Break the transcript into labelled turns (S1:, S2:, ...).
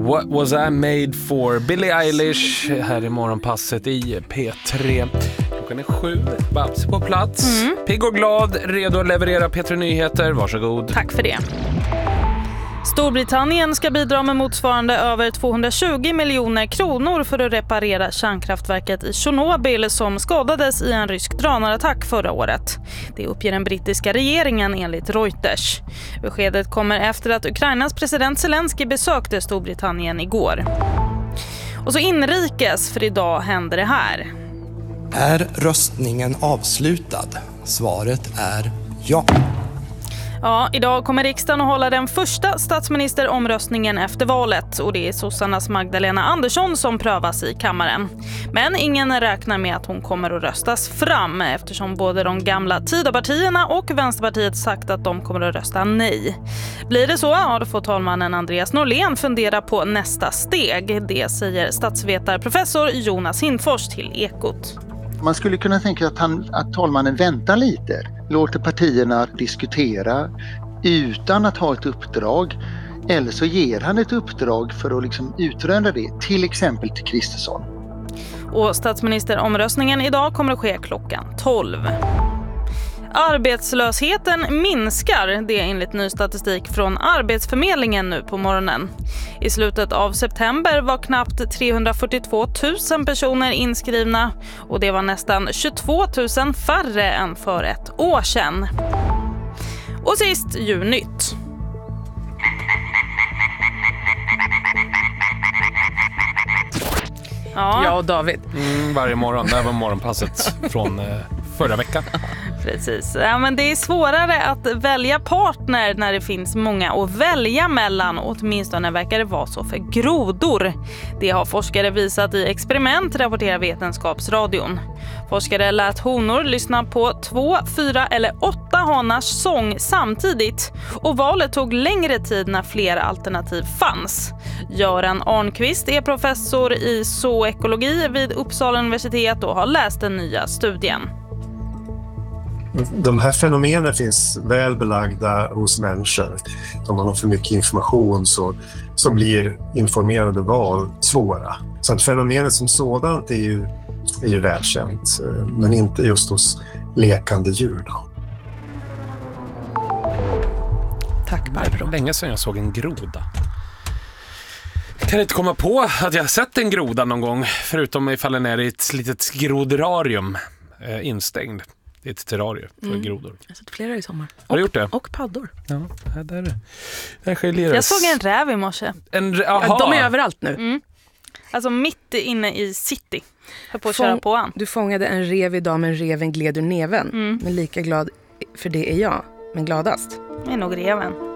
S1: What was I made for? Billie Eilish här i morgonpasset i P3. Klockan är 7, Babs på plats. Pigg och glad, redo att leverera P3 Nyheter. Varsågod.
S2: Tack för det. Storbritannien ska bidra med motsvarande över 220 miljoner kronor för att reparera kärnkraftverket i Tjernobyl som skadades i en rysk drönarattack förra året. Det uppger den brittiska regeringen enligt Reuters. Beskedet kommer efter att Ukrainas president Zelensky besökte Storbritannien igår. Och så inrikes, för idag händer det här.
S3: Är röstningen avslutad? Svaret är ja.
S2: Ja, idag kommer riksdagen att hålla den första statsministeromröstningen efter valet och det är sossarnas Magdalena Andersson som prövas i kammaren. Men ingen räknar med att hon kommer att röstas fram eftersom både de gamla Tidöpartierna och Vänsterpartiet sagt att de kommer att rösta nej. Blir det så, ja, då får talmannen Andreas Norlén fundera på nästa steg. Det säger statsvetarprofessor Jonas Hindfors till Ekot.
S4: Man skulle kunna tänka att talmannen väntar lite, låter partierna diskutera utan att ha ett uppdrag, eller så ger han ett uppdrag för att liksom utröna det, till exempel till Kristersson.
S2: Och statsministeromröstningen idag kommer att ske klockan 12. Arbetslösheten minskar, det är enligt ny statistik från Arbetsförmedlingen nu på morgonen. I slutet av september var knappt 342 000 personer inskrivna och det var nästan 22 000 färre än för ett år sedan. Och sist Djurnytt.
S5: Ja, David.
S1: Varje morgon, det här var morgonpasset från förra veckan.
S2: Precis. Ja, men det är svårare att välja partner när det finns många att välja mellan. Åtminstone verkar det vara så för grodor. Det har forskare visat i experiment, rapporterar Vetenskapsradion. Forskare lät honor lyssna på 2, 4 eller 8 hanars sång samtidigt. Och valet tog längre tid när fler alternativ fanns. Göran Arnqvist är professor i zoekologi vid Uppsala universitet och har läst den nya studien.
S6: De här fenomenen finns väl belagda hos människor. Om man har för mycket information så blir informerade val svåra. Så att fenomenet som sådant är ju välkänt, men inte just hos lekande djur då.
S5: Tack Barbro.
S1: Länge sedan jag såg en groda. Jag kan inte komma på att jag har sett en groda någon gång, förutom ifall den är i ett litet groderarium instängd. Det är ett terrarium för grodor.
S5: Jag har sett flera i sommar.
S1: Har du gjort det?
S5: Och paddor.
S1: Ja, där skiljer det.
S2: Jag såg en räv i morse.
S5: Ja, de är överallt nu.
S2: Alltså mitt inne i city. Jag på att köra på han.
S5: Du fångade en rev idag, men reven gled ur neven. Men lika glad för det är jag. Men gladast.
S2: Det är nog reven.